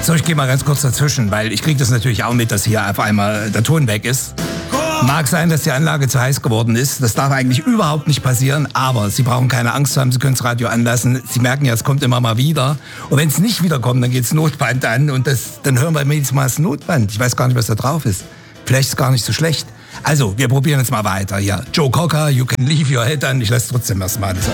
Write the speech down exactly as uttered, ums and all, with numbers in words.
So, ich gehe mal ganz kurz dazwischen, weil ich kriege das natürlich auch mit, dass hier auf einmal der Ton weg ist. Mag sein, dass die Anlage zu heiß geworden ist. Das darf eigentlich überhaupt nicht passieren. Aber Sie brauchen keine Angst haben, Sie können das Radio anlassen. Sie merken ja, es kommt immer mal wieder. Und wenn es nicht wiederkommt, dann geht das Notband an. Und das, dann hören wir jedes Mal das Notband. Ich weiß gar nicht, was da drauf ist. Vielleicht ist es gar nicht so schlecht. Also, wir probieren jetzt mal weiter. Ja, Joe Cocker, You Can Leave Your Head On. Ich lasse trotzdem erstmal das